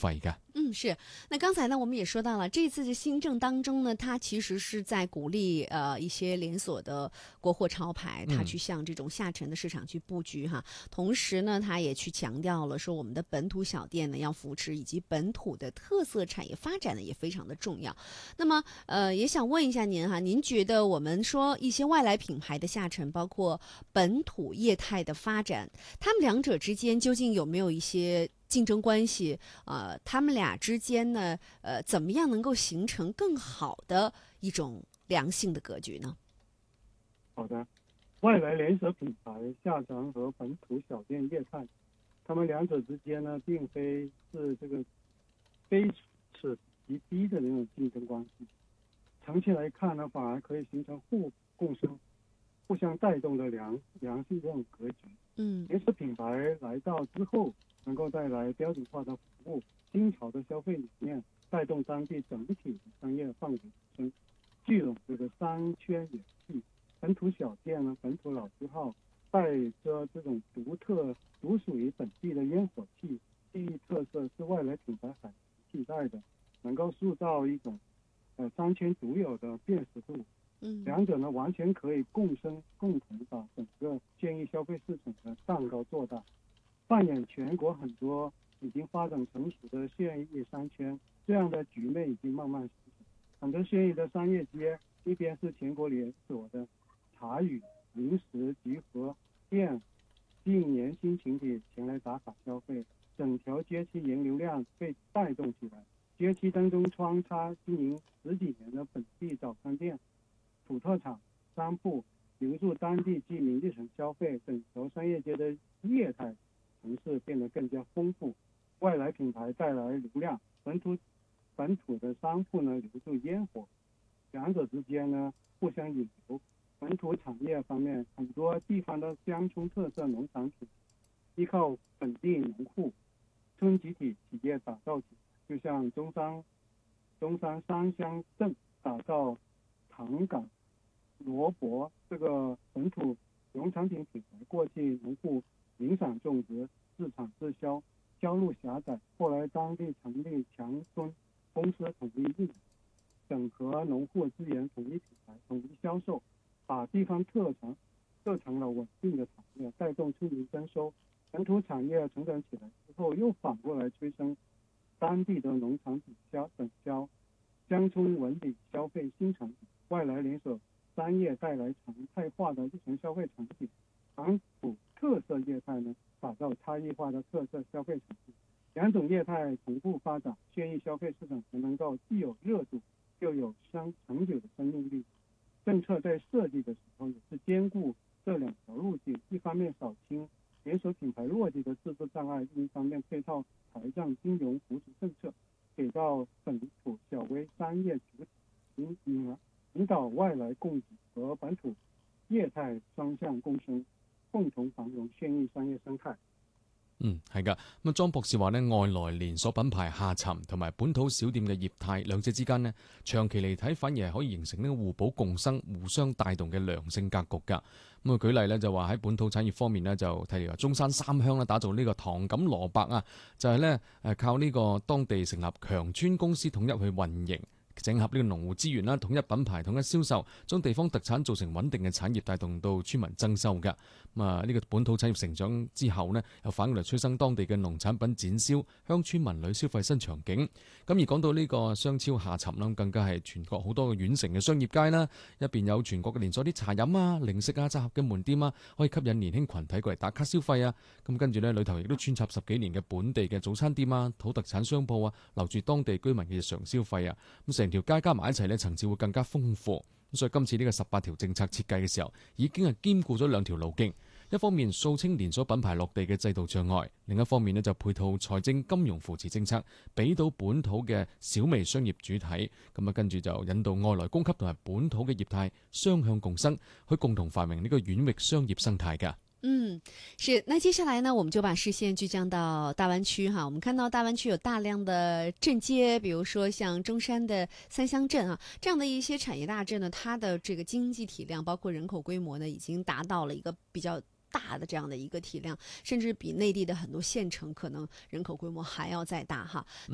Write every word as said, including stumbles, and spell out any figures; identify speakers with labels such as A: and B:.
A: 費嘅。
B: 嗯，是。那剛才呢，我們也說到了，這次的新政當中呢，它其實是在鼓勵呃一些連鎖的國貨潮牌，它去向這種下沉的市場去布局哈。嗯、同時呢，它也去強調了說，我們的本土小店呢要扶持，以及本土的特色產業發展呢也非常的重要。那麼呃，也想問一下您哈，您覺得我們說一些外來品牌的下沉，包括本土業態的發展，他們兩者之間究竟有沒有一些競爭關係？呃，他們倆之間呢，呃，怎麼樣能夠形成更好的一種良性的格局呢？
C: 好的，外來連鎖品牌下沉和本土小店業態，他們兩者之間呢，並非是這個非此即彼的那種競爭關係。長期來看呢，反而可以形成互共生、互相帶動的良良性這種格局。嗯，連鎖品牌來到之後，能夠帶來標準化的服務、新潮的消費理念，帶動當地整體的商業範圍提升，聚攏這個商圈元氣。本土小店呢，本土老字號，帶着這種獨特、獨屬於本地的煙火氣，地域特色是外來品牌很難替代的，能夠塑造一種呃商圈獨有的辨識度。嗯，兩者呢完全可以共生，共同把整個鮮益消費市場的蛋糕做大，扮演全國很多已經發展成熟的鮮益商圈。這樣的局面已經慢慢形成，很多鮮益的商業街，一邊是全國連鎖的茶語、零食集合店，吸引年輕群體前來打卡消費，整條街區人流量被帶動起來。街區當中穿插經營十幾年的本地早餐店、土特產商鋪，留住當地居民日常消費，整條商業街的業態城市變得更加豐富。外來品牌帶來流量，本土本土的商鋪呢留住煙火，兩者之間呢互相引流。本土產業方面，很多地方的鄉村特色農產品，依靠本地農戶、村集體企業打造起來，就像中山中山三鄉鎮打造塘港蘿蔔這個本土農產品品牌。過去農戶零散種植，自產自銷，銷路狹窄，後來當地成立強村公司，統一運營，整合農戶資源，統一品牌，統一銷售，把地方特產做成了穩定的產業，帶動村民增收。本土產業成長起來之後，又反過來催生當地的農產品銷等銷，鄉村文旅消費新產品，外來連鎖商業帶來常態化的日常消費產品，本土特色業態呢，打造差異化的特色消費產品。兩種業態同步發展，鮮益消費市場才能夠既有熱度，又有生長久的生命力。政策在設計的時候也是兼顧這兩條路徑，一方面掃清連鎖品牌落地的制度障礙，另一方面配套財政金融扶持政策，給到本土小微商業主體引引引導外來供給和本土業態雙向共生，共同繁榮鮮益商業生態。
A: 嗯，係噶。咁啊，莊博士話呢，外來連鎖品牌下沉同埋本土小店嘅業態，兩者之間呢，長期嚟睇反而係可以形成呢個互補共生、互相帶動嘅良性格局噶。咁啊，舉例呢，就話喺本土產業方面呢，就例如話中山三鄉啦，打造呢個塘錦蘿蔔啊，就係呢誒靠呢個當地成立強村公司統一去運營。整合呢個農戶資源啦，統一品牌、統一銷售，將地方特產做成穩定嘅產業，帶動到村民增收嘅。咁啊，呢個本土產業成長之後呢，又反過嚟催生當地嘅農產品展銷，鄉村民旅消費新場景。咁而講到呢個商超下沉啦，更加係全國好多嘅縣城嘅商業街啦，入邊有全國嘅連鎖啲茶飲啊、零食啊、集合嘅門店啊，可以吸引年輕群體過嚟打卡消費啊。咁跟住呢，裏頭亦都穿插十幾年嘅本地嘅早餐店啊、土特產商鋪啊，留住當地居民嘅日常消費啊。咁成條街加埋一齊咧，層次會更加豐富。所以今次呢個十八條政策設計嘅時候，已經係兼顧咗兩條路徑。一方面掃清連鎖品牌落地嘅制度障礙，另一方面呢就配套財政金融扶持政策，俾到本土嘅小微商業主體。咁啊，跟住就引導外來供給同埋本土嘅業態雙向共生，去共同繁榮呢個縣域商業生態噶。
B: 嗯，是。那接下來呢，我們就把視線聚焦到大灣區哈。我們看到大灣區有大量的鎮街，比如說像中山的三鄉鎮啊，這樣的一些產業大鎮呢，它的這個經濟體量，包括人口規模呢，已經達到了一個比較大的這樣的一個體量，甚至比內地的很多縣城可能人口規模還要再大哈。